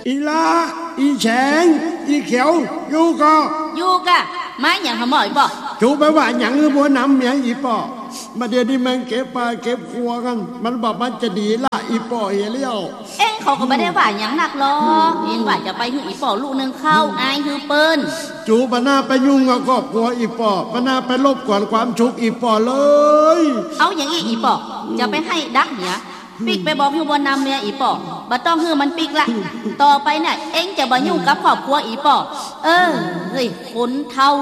อีลาอีแฉงอีเขียวอยู่กะไม้อย่างหำหมอยบ่จูไปว่าอย่างบัวนำเมียอีป่อมาเดี๋ยวนี้มันเก็บปลาเก็บครัวกันมันบอกมันจะดีละอีป่อเหี้ยเลี้ยวเอ็งเขาก็ไม่ได้ว่าอย่างหนักหรอกเอ็งว่าจะไปหื้ออีป่อลูกนึงเข้าอายคือเปิ้นจูปนาไปยุ่งกับครอบครัวอีป่อปนาไปลบกวนความชุกอีป่อเลยเอาอย่างนี้อีป่อจะไปให้ดักเนี่ยปิกไปบอกอยู่บนนำเมียอีป่อบ่ต้องฮื้อมันปิกละต่อไปเนี่ยเอ็งจะบ่ยุ่งกับครอบครัวอีป่อเฮ้ยคนเฒ่า